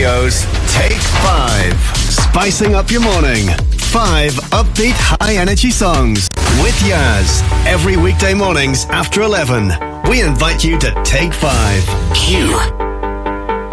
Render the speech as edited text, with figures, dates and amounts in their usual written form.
Radio's Take 5. Spicing up your morning. 5 upbeat, high-energy songs with Yaz. Every weekday mornings after 11. We invite you to Take 5. Q.